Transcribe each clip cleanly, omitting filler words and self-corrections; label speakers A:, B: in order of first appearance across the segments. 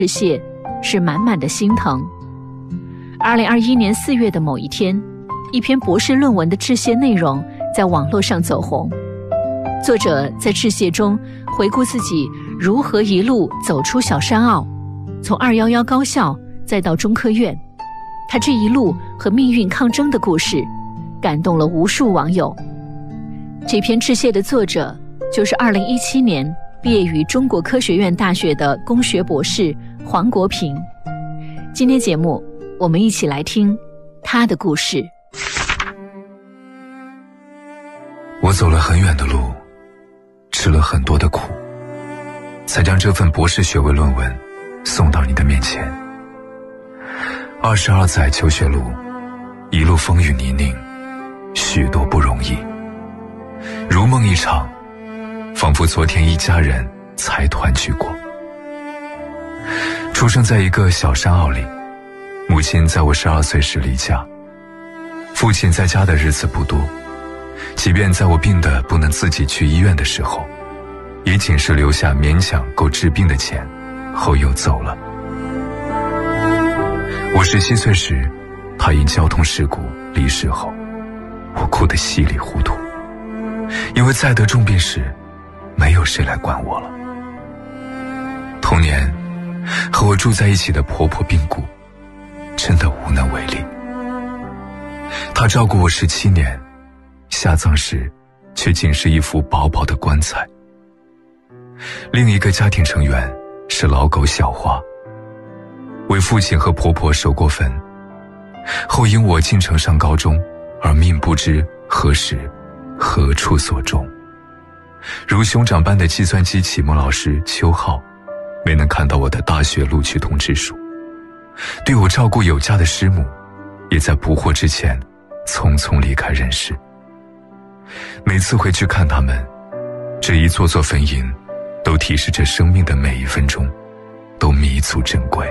A: 致谢是满满的心疼。2021年4月的某一天，一篇博士论文的致谢内容在网络上走红。作者在致谢中回顾自己如何一路走出小山坳，从211高校再到中科院，他这一路和命运抗争的故事感动了无数网友。这篇致谢的作者就是2017年毕业于中国科学院大学的工学博士黄国平。今天节目我们一起来听他的故事。
B: 我走了很远的路，吃了很多的苦，才将这份博士学位论文送到你的面前。22载求学路，一路风雨泥泞，许多不容易。如梦一场，仿佛昨天一家人才团聚过。出生在一个小山坳里，母亲在我12岁时离家，父亲在家的日子不多，即便在我病得不能自己去医院的时候，也仅是留下勉强够治病的钱，后又走了。我17岁时，他因交通事故离世后，我哭得稀里糊涂，因为在得重病时，没有谁来管我了。童年和我住在一起的婆婆病故，真的无能为力。她照顾我17年，下葬时却仅是一副薄薄的棺材。另一个家庭成员是老狗小花，为父亲和婆婆守过坟，后因我进城上高中而命不知何时何处所终。如兄长般的计算机启蒙老师邱浩没能看到我的大学录取通知书，对我照顾有加的师母也在不惑之前匆匆离开人世。每次回去看他们，这一座座坟茔都提示着生命的每一分钟都弥足珍贵。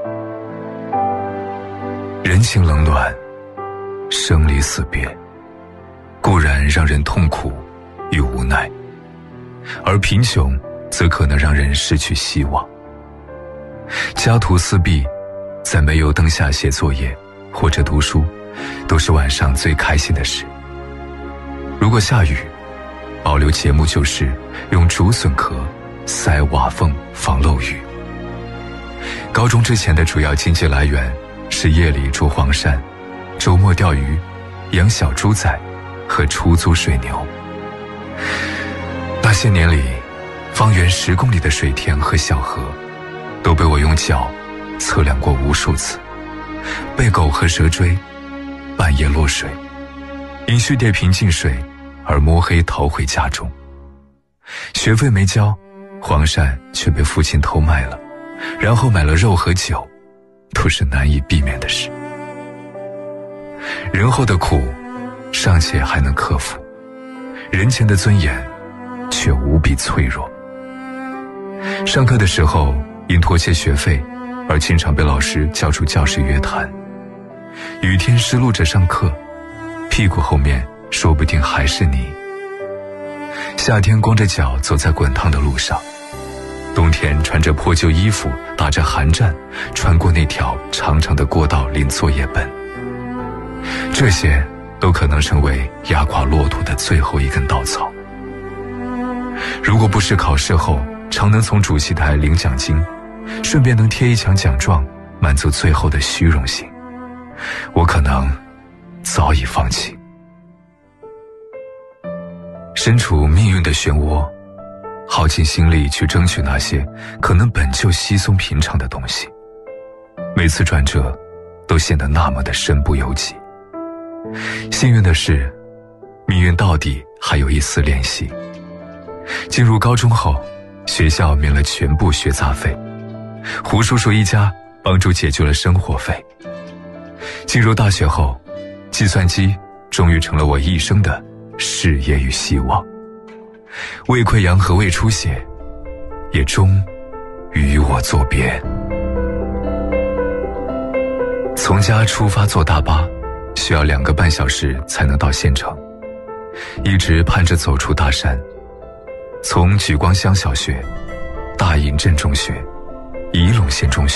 B: 人情冷暖，生离死别，固然让人痛苦与无奈，而贫穷则可能让人失去希望。家徒四壁，在煤油灯下写作业或者读书，都是晚上最开心的事。如果下雨，保留节目就是用竹笋壳塞瓦缝防漏雨。高中之前的主要经济来源是夜里捉黄鳝，周末钓鱼，养小猪仔和出租水牛。那些年里，方圆10公里的水田和小河都被我用脚测量过无数次，被狗和蛇追，半夜落水，因蓄电瓶进水而摸黑逃回家中。学费没交，黄鳝却被父亲偷卖了，然后买了肉和酒，都是难以避免的事。人后的苦尚且还能克服，人前的尊严却无比脆弱。上课的时候因拖欠学费而经常被老师叫出教室约谈，雨天湿漉着上课，屁股后面说不定还是泥。夏天光着脚走在滚烫的路上，冬天穿着破旧衣服打着寒战穿过那条长长的过道领作业本，这些都可能成为压垮骆驼的最后一根稻草。如果不是考试后常能从主席台领奖金，顺便能贴一墙奖状满足最后的虚荣心，我可能早已放弃。身处命运的漩涡，耗尽心力去争取那些可能本就稀松平常的东西，每次转折都显得那么的身不由己。幸运的是，命运到底还有一丝联系。进入高中后，学校免了全部学杂费，胡叔叔一家帮助解决了生活费。进入大学后，计算机终于成了我一生的事业与希望。胃溃疡和胃出血也终与我作别。从家出发坐大巴需要2个半小时才能到县城，一直盼着走出大山。从莒光乡小学、大营镇中学、 仪陇县中学。